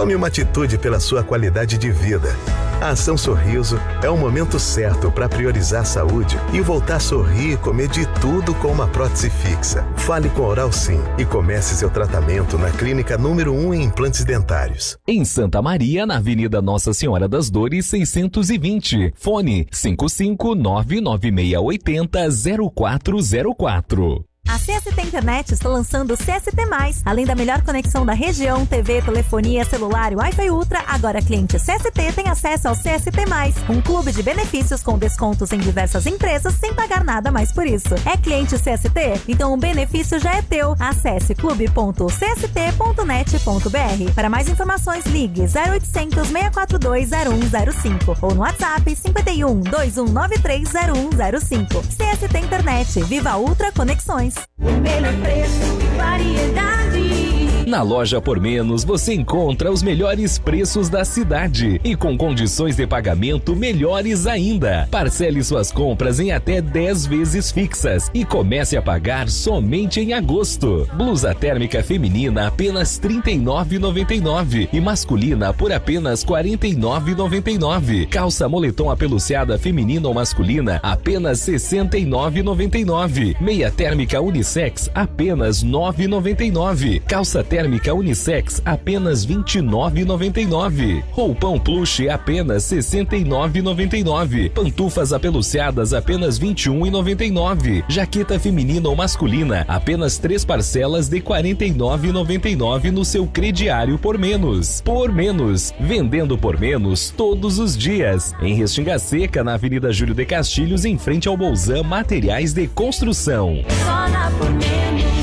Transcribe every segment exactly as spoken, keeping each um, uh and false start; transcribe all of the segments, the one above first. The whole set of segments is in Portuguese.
Tome uma atitude pela sua qualidade de vida. A Ação Sorriso é o momento certo para priorizar a saúde e voltar a sorrir e comer de tudo com uma prótese fixa. Fale com a Oral Sim e comece seu tratamento na clínica número um em implantes dentários. Em Santa Maria, na Avenida Nossa Senhora das Dores, seiscentos e vinte. Fone cinco cinco nove nove seis oito zero zero quatro zero quatro. A C S T Internet está lançando o C S T mais. Além da melhor conexão da região, T V, telefonia, celular e Wi-Fi Ultra, agora cliente C S T tem acesso ao C S T mais, um clube de benefícios com descontos em diversas empresas sem pagar nada mais por isso. É cliente C S T? Então o benefício já é teu. Acesse clube ponto c s t ponto net ponto b r. Para mais informações, ligue zero oitocentos, seis quatro dois, zero um zero cinco ou no WhatsApp cinco um, dois um nove três, zero um zero cinco. C S T Internet. Viva Ultra Conexões. O melhor preço e variedade. Na Loja Por Menos você encontra os melhores preços da cidade e com condições de pagamento melhores ainda. Parcele suas compras em até dez vezes fixas e comece a pagar somente em agosto. Blusa térmica feminina apenas trinta e nove reais e noventa e nove centavos e masculina por apenas quarenta e nove reais e noventa e nove centavos. Calça moletom apeluciada feminina ou masculina apenas sessenta e nove reais e noventa e nove centavos. Meia térmica unissex apenas nove reais e noventa e nove centavos. Calça térmica unissex apenas vinte e nove reais e noventa e nove centavos. Roupão plush apenas sessenta e nove reais e noventa e nove centavos. Pantufas apeluciadas apenas vinte e um reais e noventa e nove centavos. Jaqueta feminina ou masculina apenas três parcelas de quarenta e nove reais e noventa e nove centavos no seu crediário Por Menos. Por Menos, vendendo por menos todos os dias. Em Restinga Seca, na Avenida Júlio de Castilhos, em frente ao Bolzan Materiais de Construção. Só na Por Menos.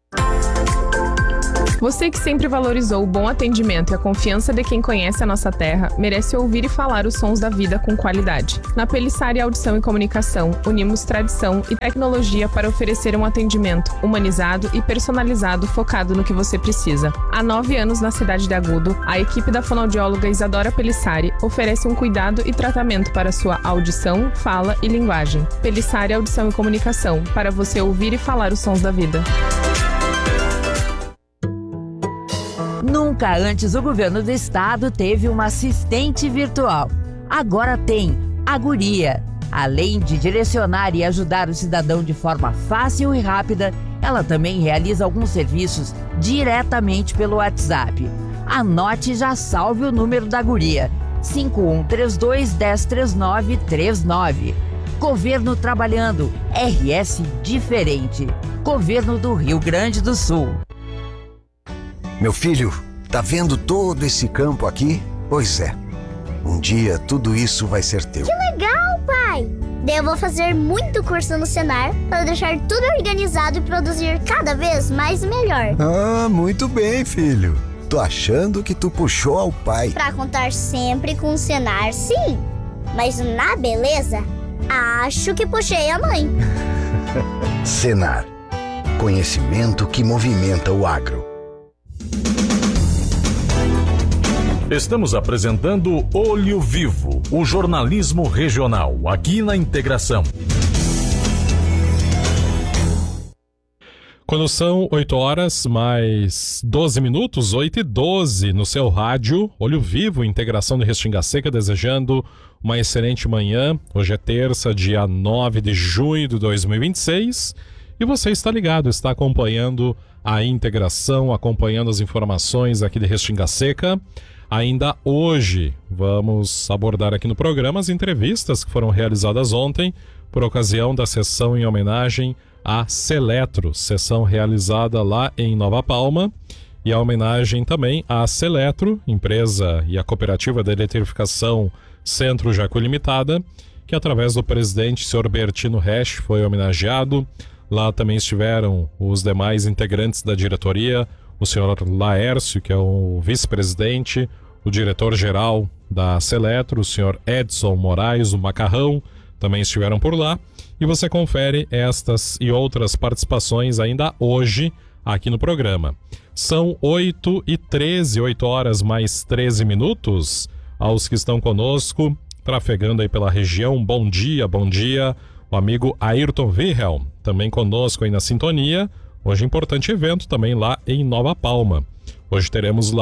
Você que sempre valorizou o bom atendimento e a confiança de quem conhece a nossa terra, merece ouvir e falar os sons da vida com qualidade. Na Pelissari Audição e Comunicação, unimos tradição e tecnologia para oferecer um atendimento humanizado e personalizado focado no que você precisa. Há nove anos na cidade de Agudo, a equipe da fonoaudióloga Isadora Pelissari oferece um cuidado e tratamento para sua audição, fala e linguagem. Pelissari Audição e Comunicação, para você ouvir e falar os sons da vida. Nunca antes o governo do estado teve uma assistente virtual. Agora tem a Guria. Além de direcionar e ajudar o cidadão de forma fácil e rápida, ela também realiza alguns serviços diretamente pelo WhatsApp. Anote e já salve o número da Guria: cinco um três dois, um zero três nove três nove. Governo trabalhando. R S diferente. Governo do Rio Grande do Sul. Meu filho, tá vendo todo esse campo aqui? Pois é, um dia tudo isso vai ser teu. Que legal, pai! Daí eu vou fazer muito curso no Senar para deixar tudo organizado e produzir cada vez mais e melhor. Ah, muito bem, filho. Tô achando que tu puxou ao pai. Pra contar sempre com o Senar, sim. Mas na beleza, acho que puxei a mãe. Senar, conhecimento que movimenta o agro. Estamos apresentando Olho Vivo, o jornalismo regional, aqui na Integração. Quando são oito horas mais doze minutos, oito e doze, no seu rádio, Olho Vivo, Integração de Restinga Seca, desejando uma excelente manhã. Hoje é terça, dia nove de junho de dois mil e vinte e seis, e você está ligado, está acompanhando a Integração, acompanhando as informações aqui de Restinga Seca. Ainda hoje vamos abordar aqui no programa as entrevistas que foram realizadas ontem por ocasião da sessão em homenagem à Seletro, sessão realizada lá em Nova Palma, e a homenagem também à Seletro, empresa e a cooperativa de eletrificação Centro Jacu Limitada, que através do presidente senhor Bertino Resch foi homenageado. Lá também estiveram os demais integrantes da diretoria, o senhor Laércio, que é o vice-presidente, o diretor-geral da Seletro, o senhor Edson Moraes, o Macarrão, também estiveram por lá. E você confere estas e outras participações ainda hoje aqui no programa. São oito e treze, oito horas mais treze minutos. Aos que estão conosco, trafegando aí pela região, bom dia, bom dia. O amigo Ayrton Wilhelm, também conosco aí na sintonia. Hoje importante evento também lá em Nova Palma. Hoje teremos lá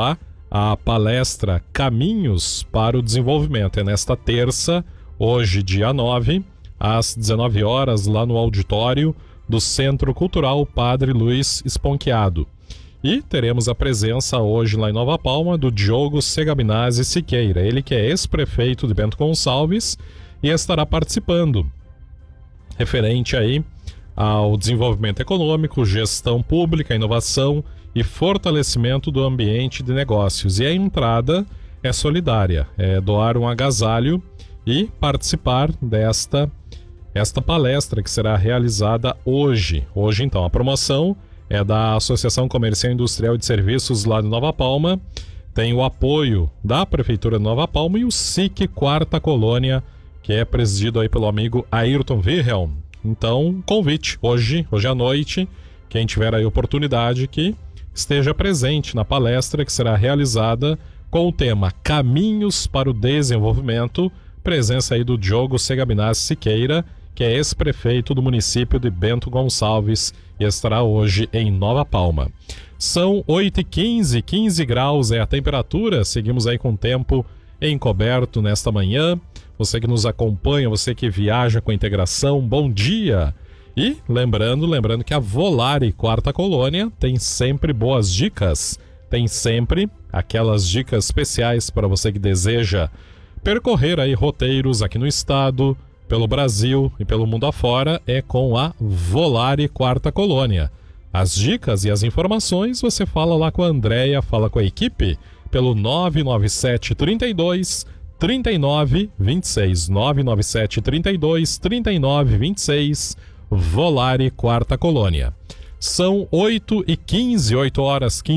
a palestra Caminhos para o Desenvolvimento. É nesta terça, hoje dia nove, às dezenove horas, lá no auditório do Centro Cultural Padre Luiz Esponquiado. E teremos a presença hoje lá em Nova Palma do Diogo Segabinazzi Siqueira, ele que é ex-prefeito de Bento Gonçalves e estará participando, referente aí ao desenvolvimento econômico, gestão pública, inovação e fortalecimento do ambiente de negócios. E a entrada é solidária, é doar um agasalho e participar desta esta palestra que será realizada hoje. Hoje, então, a promoção é da Associação Comercial Industrial de Serviços lá de Nova Palma, tem o apoio da Prefeitura de Nova Palma e o S I C Quarta Colônia, que é presidido aí pelo amigo Ayrton Wilhelm. Então, convite, hoje, hoje à noite, quem tiver aí oportunidade que esteja presente na palestra que será realizada com o tema Caminhos para o Desenvolvimento, presença aí do Diogo Segabinazzi Siqueira, que é ex-prefeito do município de Bento Gonçalves e estará hoje em Nova Palma. São oito e quinze, quinze graus é a temperatura, seguimos aí com o tempo encoberto nesta manhã. Você que nos acompanha, você que viaja com a integração, bom dia! E lembrando, lembrando que a Volare Quarta Colônia tem sempre boas dicas, tem sempre aquelas dicas especiais para você que deseja percorrer aí roteiros aqui no estado, pelo Brasil e pelo mundo afora, é com a Volare Quarta Colônia. As dicas e as informações você fala lá com a Andréia, fala com a equipe pelo nove nove sete, trinta e dois, trinta e nove, vinte e seis, nove nove sete, trinta e dois, trinta e nove, vinte e seis, Volare Quarta Colônia. São oito e quinze, oito horas, quinze